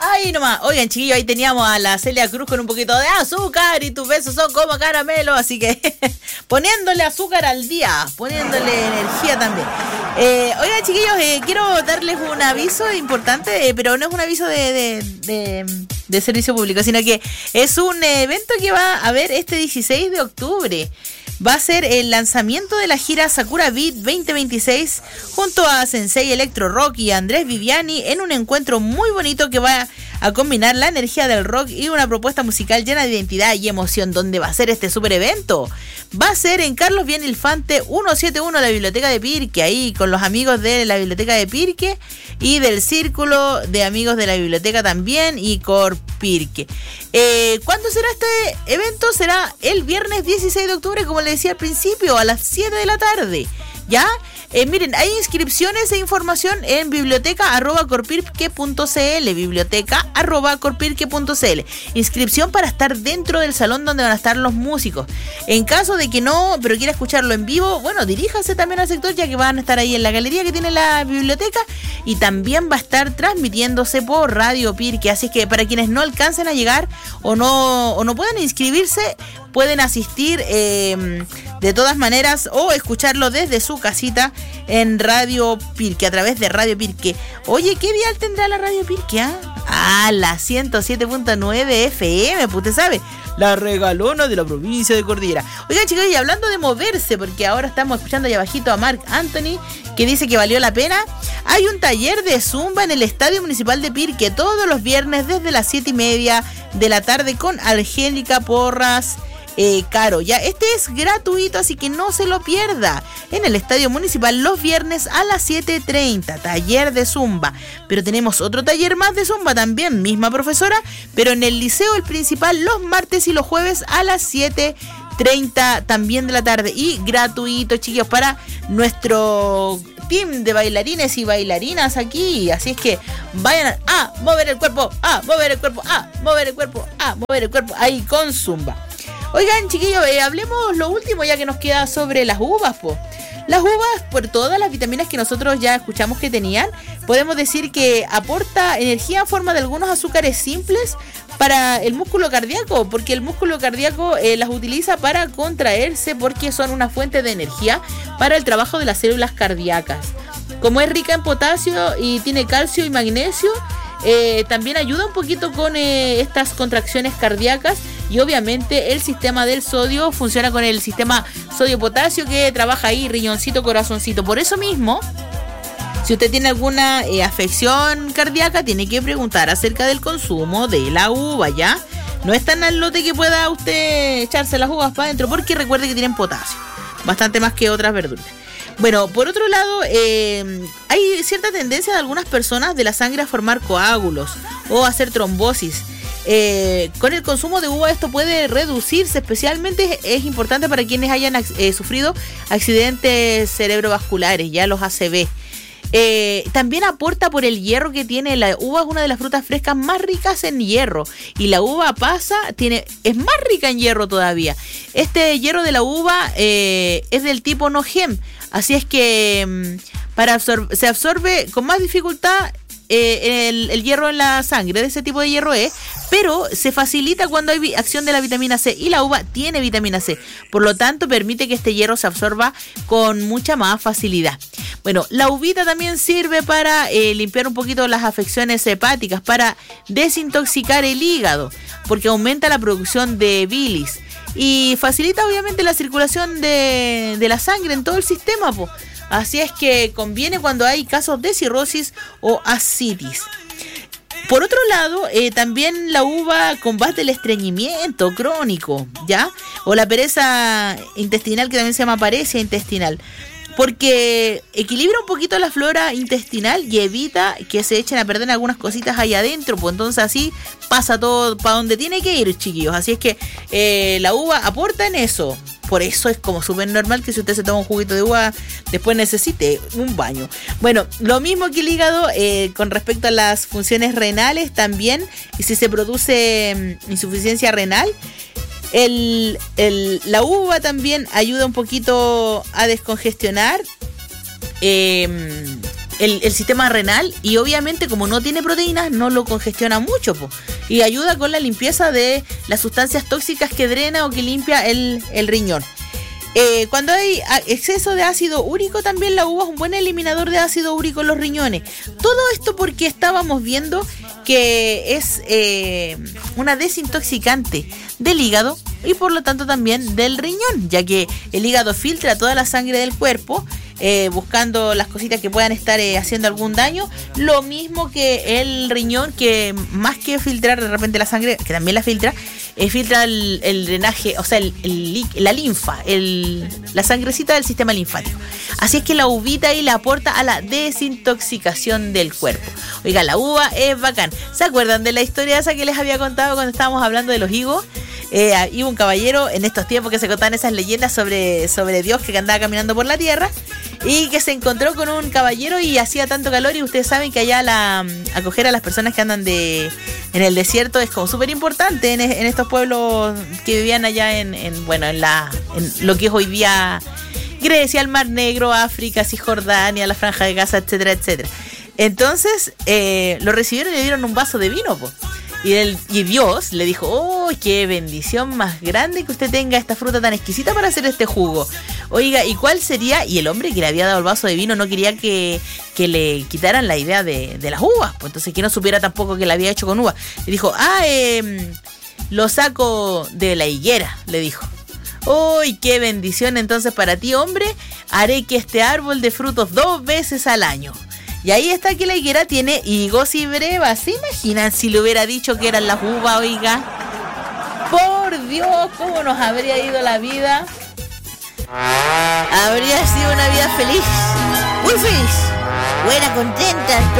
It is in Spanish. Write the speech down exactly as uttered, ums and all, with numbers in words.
Ahí nomás. Oigan, chiquillos, ahí teníamos a la Celia Cruz con un poquito de azúcar y tus besos son como caramelo. Así que poniéndole azúcar al día, poniéndole energía también. Eh, oigan, chiquillos, eh, quiero darles un aviso importante, eh, pero no es un aviso de, de, de, de servicio público, sino que es un evento que va a haber este dieciséis de octubre. Va a ser el lanzamiento de la gira Sakura Beat veinte veintiséis junto a Sensei Electro Rock y Andrés Viviani en un encuentro muy bonito que va a combinar la energía del rock y una propuesta musical llena de identidad y emoción. ¿Dónde va a ser este super evento? Va a ser en Carlos Bienilfante ciento setenta y uno, la Biblioteca de Pirque, ahí con los amigos de la Biblioteca de Pirque y del Círculo de Amigos de la Biblioteca también y Cor Pirque. Eh, ¿Cuándo será este evento? Será el viernes dieciséis de octubre, como le decía al principio, a las siete de la tarde. ¿Ya? Eh, miren, hay inscripciones e información en biblioteca arroba corpirque punto cl, biblioteca arroba corpirque punto cl. Inscripción para estar dentro del salón donde van a estar los músicos. En caso de que no, pero quiera escucharlo en vivo, bueno, diríjase también al sector, ya que van a estar ahí en la galería que tiene la biblioteca, y también va a estar transmitiéndose por Radio Pirque. Así que para quienes no alcancen a llegar o no, o no puedan inscribirse, pueden asistir eh, de todas maneras o escucharlo desde su casita en Radio Pirque, a través de Radio Pirque. Oye, ¿qué dial tendrá la Radio Pirque? Ah, ah la ciento siete punto nueve F M, pues usted sabe, la regalona de la provincia de Cordillera. Oigan, chicos, y hablando de moverse, porque ahora estamos escuchando allá abajito a Marc Anthony, que dice que valió la pena. Hay un taller de Zumba en el Estadio Municipal de Pirque todos los viernes desde las siete y media de la tarde con Angélica Porras Eh, Caro. Ya, este es gratuito, así que no se lo pierda. En el Estadio Municipal los viernes a las siete treinta, taller de Zumba. Pero tenemos otro taller más de Zumba también, misma profesora, pero en el Liceo El Principal los martes y los jueves a las siete treinta también de la tarde. Y gratuito, chiquillos, para nuestro team de bailarines y bailarinas aquí. Así es que vayan a, a mover el cuerpo, a mover el cuerpo, a mover el cuerpo, a mover el cuerpo, ahí con Zumba. Oigan, chiquillos, eh, hablemos lo último ya que nos queda sobre las uvas, po. Las uvas, por todas las vitaminas que nosotros ya escuchamos que tenían, podemos decir que aporta energía en forma de algunos azúcares simples para el músculo cardíaco, porque el músculo cardíaco eh, las utiliza para contraerse, porque son una fuente de energía para el trabajo de las células cardíacas. Como es rica en potasio y tiene calcio y magnesio, Eh, también ayuda un poquito con eh, estas contracciones cardíacas, y obviamente el sistema del sodio funciona con el sistema sodio-potasio que trabaja ahí, riñoncito, corazoncito. Por eso mismo, si usted tiene alguna eh, afección cardíaca, tiene que preguntar acerca del consumo de la uva, ¿ya? No es tan al lote que pueda usted echarse las uvas para adentro, porque recuerde que tienen potasio, bastante más que otras verduras. Bueno, por otro lado, eh, hay cierta tendencia de algunas personas de la sangre a formar coágulos o a hacer trombosis. Eh, con el consumo de uva esto puede reducirse, especialmente es importante para quienes hayan eh, sufrido accidentes cerebrovasculares, ya los A C V. Eh, también aporta por el hierro que tiene. La uva es una de las frutas frescas más ricas en hierro, y la uva pasa tiene, es más rica en hierro todavía. Este hierro de la uva eh, es del tipo no gem, así es que para absor- se absorbe con más dificultad eh, el, el hierro en la sangre, de ese tipo de hierro es, pero se facilita cuando hay acción de la vitamina C, y la uva tiene vitamina C, por lo tanto permite que este hierro se absorba con mucha más facilidad. Bueno, la uvita también sirve para eh, limpiar un poquito las afecciones hepáticas, para desintoxicar el hígado, porque aumenta la producción de bilis y facilita obviamente la circulación de, de la sangre en todo el sistema, po. Así es que conviene cuando hay casos de cirrosis o ascitis. Por otro lado, eh, también la uva combate el estreñimiento crónico, ¿ya? O la pereza intestinal, que también se llama paresia intestinal, porque equilibra un poquito la flora intestinal y evita que se echen a perder algunas cositas ahí adentro, pues entonces así pasa todo para donde tiene que ir, chiquillos. Así es que eh, la uva aporta en eso. Por eso es como súper normal que si usted se toma un juguito de uva, después necesite un baño. Bueno, lo mismo que el hígado eh, con respecto a las funciones renales también. Y si se produce um, insuficiencia renal, el, el, la uva también ayuda un poquito a descongestionar. Eh, el, el sistema renal y obviamente como no tiene proteínas no lo congestiona mucho, po, y ayuda con la limpieza de las sustancias tóxicas que drena o que limpia el, el riñón. Eh, cuando hay exceso de ácido úrico, también la uva es un buen eliminador de ácido úrico en los riñones. Todo esto porque estábamos viendo que es eh, una desintoxicante del hígado y por lo tanto también del riñón, ya que el hígado filtra toda la sangre del cuerpo, eh, buscando las cositas que puedan estar eh, haciendo algún daño, lo mismo que el riñón, que más que filtrar de repente la sangre, que también la filtra, eh, filtra el, el drenaje, o sea, el, el, la linfa, el, la sangrecita del sistema linfático. Así es que la uvita ahí le aporta a la desintoxicación del cuerpo. Oiga, la uva es bacán. ¿Se acuerdan de la historia esa que les había contado cuando estábamos hablando de los higos? Eh, iba un caballero en estos tiempos que se contaban esas leyendas sobre, sobre Dios que andaba caminando por la tierra y que se encontró con un caballero y hacía tanto calor, y ustedes saben que allá la, acoger a las personas que andan de en el desierto es como súper importante en, en estos pueblos que vivían allá en, en bueno en la en lo que es hoy día Grecia, el Mar Negro, África, Cisjordania, la Franja de Gaza, etcétera, etcétera. Entonces eh, lo recibieron y le dieron un vaso de vino, po. Y, el, y Dios le dijo, oh, qué bendición más grande que usted tenga esta fruta tan exquisita para hacer este jugo. Oiga, ¿y cuál sería? Y el hombre que le había dado el vaso de vino no quería que, que le quitaran la idea de, de las uvas, pues entonces que no supiera tampoco que la había hecho con uvas. Le dijo, ah, eh, lo saco de la higuera, le dijo. ¡Uy, qué bendición! Entonces para ti, hombre, haré que este árbol dé frutos dos veces al año. Y ahí está que la higuera tiene higos y brevas. ¿Se imaginan si le hubiera dicho que eran las uvas, oiga? Por Dios, ¿cómo nos habría ido la vida? Habría sido una vida feliz, muy feliz, buena, contenta.